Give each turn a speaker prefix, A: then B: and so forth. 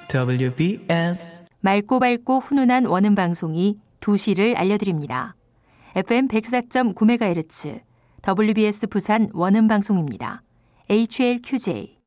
A: WBS
B: 맑고 밝고 훈훈한 원음 방송이 2시를 알려드립니다. FM 104.9MHz WBS 부산 원음 방송입니다. HLQJ